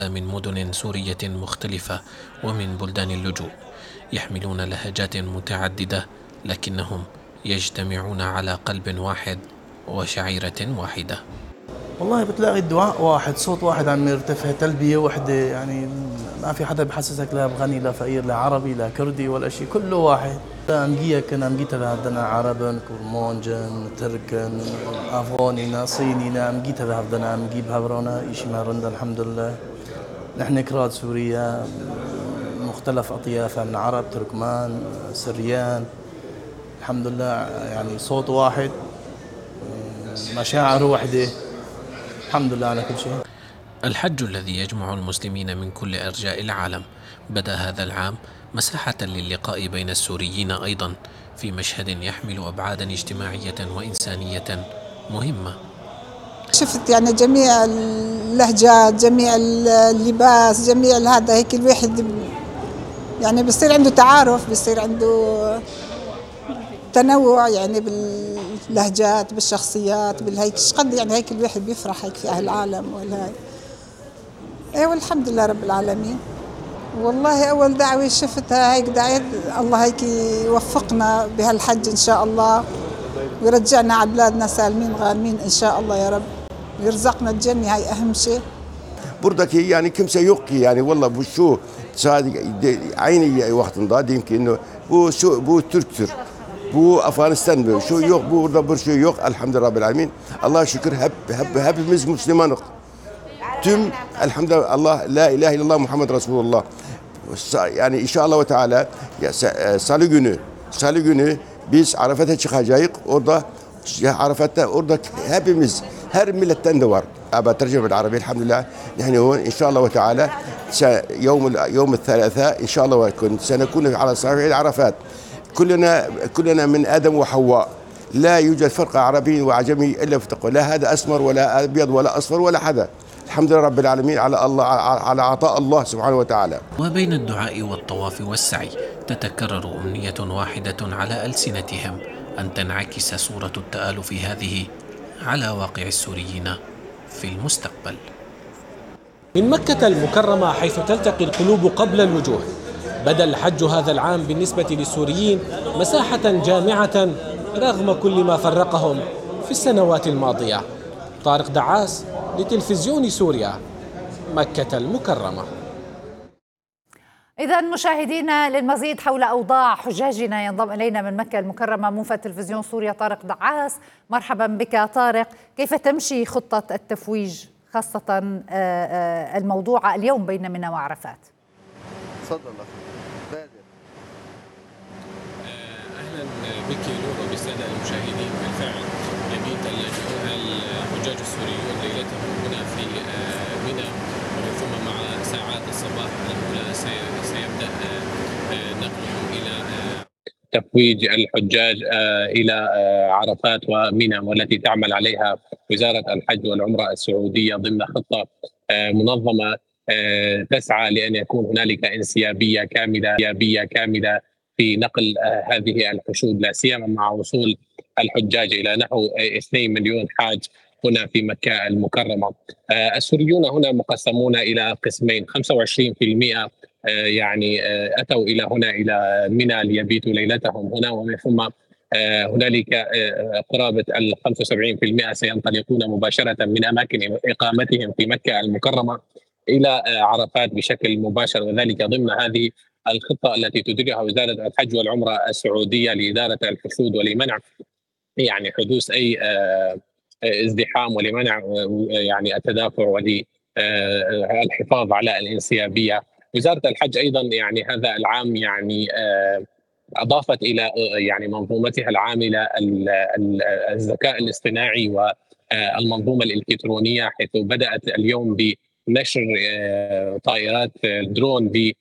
من مدن سورية مختلفة ومن بلدان اللجوء، يحملون لهجات متعددة، لكنهم يجتمعون على قلب واحد وشعيرة واحدة. والله بتلاقي الدعاء واحد، صوت واحد عم يرتفع، تلبية وحدة، يعني ما في حدا بحسسك لا بغني لا فقير لا عربي لا كردي ولا شيء، كله واحد. أمجية كنا أمجيتها هفدنا عربن كورمونجن تركن أفغانينا صينينا أمجيتها هفدنا أمجيب هبرونا إشي ما رندا الحمد لله. نحن كراد سوريا مختلف أطيافها من عرب تركمان سريان، الحمد لله، يعني صوت واحد، مشاعر وحدة، الحمد لله على كل شيء. الحج الذي يجمع المسلمين من كل أرجاء العالم بدأ هذا العام مساحة للقاء بين السوريين أيضا، في مشهد يحمل أبعادا اجتماعية وإنسانية مهمة. شفت يعني جميع اللهجات، جميع اللباس، جميع هذا، هيك الواحد يعني بصير عنده تعارف، بصير عنده تنوع يعني باللهجات بالشخصيات بالهيك قد يعني هيك الواحد بيفرح هيك في أهل العالم والهاي. ايه والحمد لله رب العالمين. والله أول دعوة شفتها هيك دعيت الله هيك يوفقنا بهالحج إن شاء الله، ويرجعنا على بلادنا سالمين غانمين إن شاء الله يا رب، ويرزقنا الجنة، هاي أهم شيء. buradaki yani kimse yok ki yani valla bu şu sadece aynı vaktinde diyeyim ki bu Türktür. Bu Afganistan böyle şu yok burada bir şey yok elhamdülillah rabbil alemin. Allah'a şükür hepimiz Müslümanız. Tüm elhamdülillah Allah la ilahe illallah Muhammed Resulullah. Yani inşallah ve teala salı günü biz Arafat'a çıkacağız. Orada Arafat'ta orada hepimiz her milletten de var. بترجمة بالعربية الحمد لله. نحن هون إن شاء الله وتعالى يوم الثلاثاء إن شاء الله سنكون على صعيد عرفات كلنا من آدم وحواء، لا يوجد فرق عربي وعجمي إلا في التقوى، لا هذا أسمر ولا أبيض ولا أصفر ولا حدا. الحمد لله رب العالمين على الله على عطاء الله سبحانه وتعالى. وبين الدعاء والطواف والسعي تتكرر أمنية واحدة على ألسنتهم، أن تنعكس صورة التآلف هذه على واقع السوريين في المستقبل. من مكة المكرمة حيث تلتقي القلوب قبل الوجوه، بدأ الحج هذا العام بالنسبة للسوريين مساحة جامعة رغم كل ما فرقهم في السنوات الماضية. طارق دعاس لتلفزيون سوريا، مكة المكرمة. إذا مشاهدينا للمزيد حول أوضاع حجاجنا ينضم إلينا من مكة المكرمة موفد تلفزيون سوريا طارق دعاس. مرحبا بك طارق، كيف تمشي خطة التفويج خاصة الموضوع اليوم بين منى وعرفات؟ تفضل بادر. أهلا بك نور وبالسادة المشاهدين. بالفعل يبيت الحجاج السوريون ليلتهم هنا في منى، ومن ثم مع ساعات الصباح الأولى سيبدأ نقلهم إلى تفويج الحجاج إلى عرفات ومنى، والتي تعمل عليها وزارة الحج والعمرة السعودية ضمن خطة منظمة تسعى لأن يكون هنالك انسيابية كاملة في نقل هذه الحشود، لا سيما مع وصول الحجاج إلى نحو 2 مليون حاج هنا في مكة المكرمة. السوريون هنا مقسمون إلى قسمين، 25% يعني أتوا إلى هنا إلى منى ليبيتوا ليلتهم هنا، ومن ثم هنالك قرابة 75% سينطلقون مباشرة من أماكن إقامتهم في مكة المكرمة إلى عرفات بشكل مباشر، وذلك ضمن هذه الخطة التي تديرها وزارة الحج والعمرة السعودية لإدارة الحشود ولمنع يعني حدوث أي ازدحام، ولمنع يعني التدافع وللحفاظ على الانسيابية. وزارة الحج أيضا يعني هذا العام يعني أضافت إلى يعني منظومتها العاملة الذكاء الاصطناعي والمنظومة الإلكترونية، حيث بدأت اليوم بنشر طائرات درون ب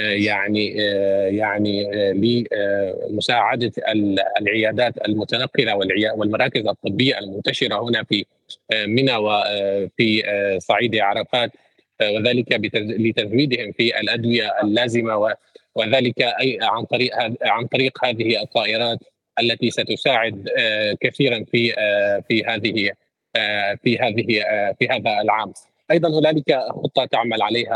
يعني لمساعدة العيادات المتنقلة والمراكز الطبية المنتشرة هنا في منى وفي صعيد عرفات، وذلك لتزويدهم في الأدوية اللازمة، وذلك أي عن طريق هذه الطائرات التي ستساعد كثيرا في هذا العام. أيضا هنالك خطة تعمل عليها